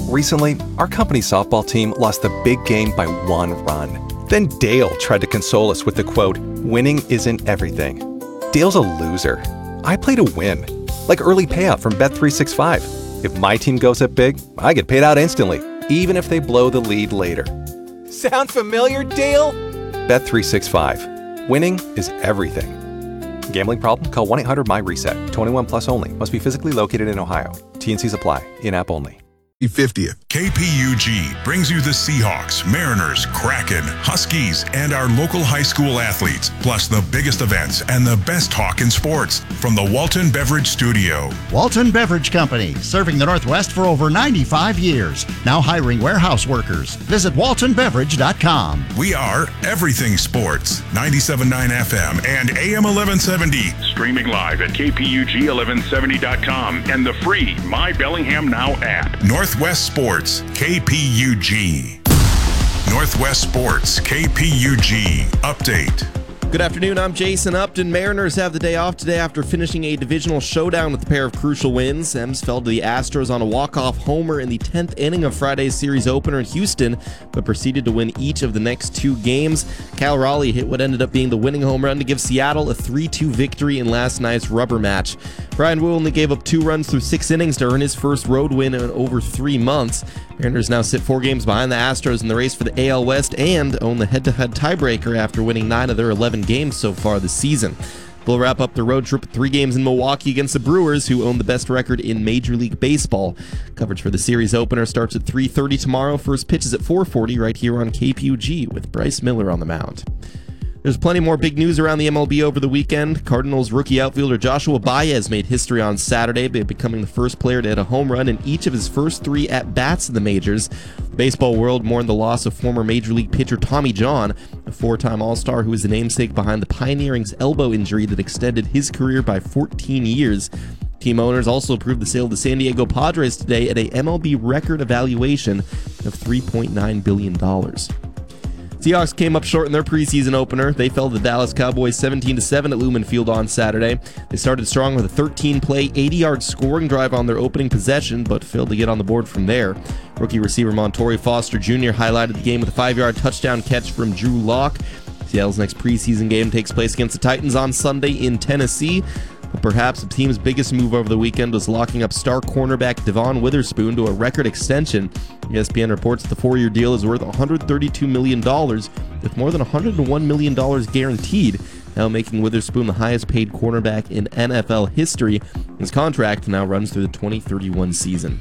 Recently, our company's softball team lost the big game by 1 run. Then Dale tried to console us with the quote, "Winning isn't everything." Dale's a loser. I play to win. Like early payout from Bet365. If my team goes up big, I get paid out instantly, even if they blow the lead later. Sound familiar, Dale? Bet365. Winning is everything. Gambling problem? Call 1-800-MY-RESET. 21 plus only. Must be physically located in Ohio. T&Cs apply. In-app only. 50th. KPUG brings you the Seahawks, Mariners, Kraken, Huskies, and our local high school athletes, plus the biggest events and the best talk in sports from the Walton Beverage Studio. Walton Beverage Company, serving the Northwest for over 95 years. Now hiring warehouse workers. Visit waltonbeverage.com. We are everything sports. 97.9 FM and AM 1170. Streaming live at KPUG1170.com and the free My Bellingham Now app. Northwest Sports, KPUG. Northwest Sports, KPUG. Update. Good afternoon, I'm Jason Upton. Mariners have the day off today after finishing a divisional showdown with a pair of crucial wins. Ems fell to the Astros on a walk-off homer in the 10th inning of Friday's series opener in Houston, but proceeded to win each of the next 2 games. Cal Raleigh hit what ended up being the winning home run to give Seattle a 3-2 victory in last night's rubber match. Brian Wu only gave up 2 runs through 6 innings to earn his first road win in over 3 months. Mariners now sit 4 games behind the Astros in the race for the AL West and own the head-to-head tiebreaker after winning 9 of their 11 games so far this season. They'll wrap up the road trip with 3 games in Milwaukee against the Brewers, who own the best record in Major League Baseball. Coverage for the series opener starts at 3:30 tomorrow. First pitch is at 4:40 right here on KPUG with Bryce Miller on the mound. There's plenty more big news around the MLB over the weekend. Cardinals rookie outfielder Joshua Baez made history on Saturday by becoming the first player to hit a home run in each of his first 3 at-bats in the majors. The baseball world mourned the loss of former Major League pitcher Tommy John, a 4-time All-Star who is the namesake behind the pioneering elbow injury that extended his career by 14 years. Team owners also approved the sale of the San Diego Padres today at a MLB record evaluation of $3.9 billion. Seahawks came up short in their preseason opener. They fell to the Dallas Cowboys 17-7 at Lumen Field on Saturday. They started strong with a 13-play, 80-yard scoring drive on their opening possession, but failed to get on the board from there. Rookie receiver Montorie Foster Jr. highlighted the game with a 5-yard touchdown catch from Drew Lock. Seattle's next preseason game takes place against the Titans on Sunday in Tennessee. But perhaps the team's biggest move over the weekend was locking up star cornerback Devon Witherspoon to a record extension. ESPN reports that the 4-year deal is worth $132 million, with more than $101 million guaranteed, now making Witherspoon the highest-paid cornerback in NFL history. His contract now runs through the 2031 season.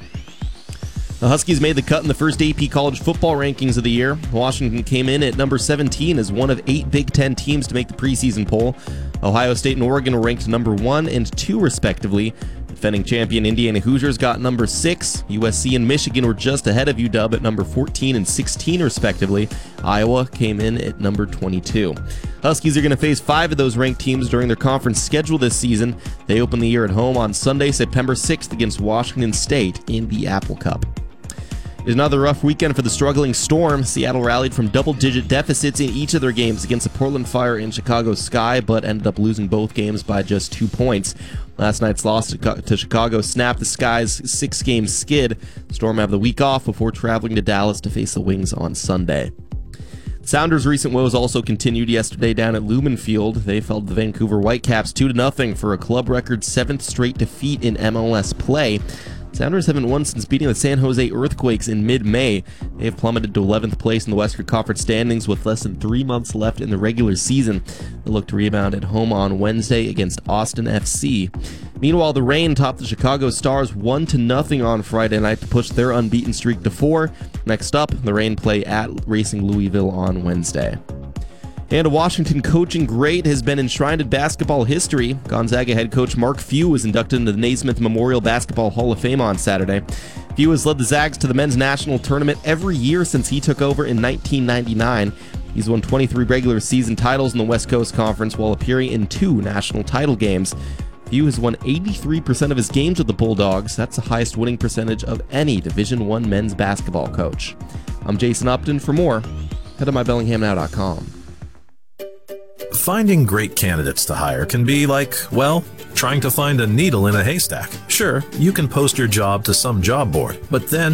The Huskies made the cut in the first AP college football rankings of the year. Washington came in at number 17 as one of 8 Big Ten teams to make the preseason poll. Ohio State and Oregon were ranked number 1 and 2 respectively. Defending champion Indiana Hoosiers got number 6. USC and Michigan were just ahead of UW at number 14 and 16 respectively. Iowa came in at number 22. Huskies are going to face 5 of those ranked teams during their conference schedule this season. They open the year at home on Sunday, September 6th against Washington State in the Apple Cup. It was another rough weekend for the struggling Storm. Seattle rallied from double-digit deficits in each of their games against the Portland Fire and Chicago Sky, but ended up losing both games by just 2 points. Last night's loss to Chicago snapped the Sky's 6-game skid. Storm have the week off before traveling to Dallas to face the Wings on Sunday. Sounders' recent woes also continued yesterday down at Lumen Field. They fell to the Vancouver Whitecaps 2-0 for a club record 7th straight defeat in MLS play. Sounders haven't won since beating the San Jose Earthquakes in mid-May. They have plummeted to 11th place in the Western Conference standings with less than 3 months left in the regular season. They'll look to rebound at home on Wednesday against Austin FC. Meanwhile, the Reign topped the Chicago Stars 1-0 on Friday night to push their unbeaten streak to 4. Next up, the Reign play at Racing Louisville on Wednesday. And a Washington coaching great has been enshrined in basketball history. Gonzaga head coach Mark Few was inducted into the Naismith Memorial Basketball Hall of Fame on Saturday. Few has led the Zags to the men's national tournament every year since he took over in 1999. He's won 23 regular season titles in the West Coast Conference while appearing in 2 national title games. Few has won 83% of his games with the Bulldogs. That's the highest winning percentage of any Division I men's basketball coach. I'm Jason Upton. For more, head to mybellinghamnow.com. Finding great candidates to hire can be like, well, trying to find a needle in a haystack. Sure, you can post your job to some job board, but then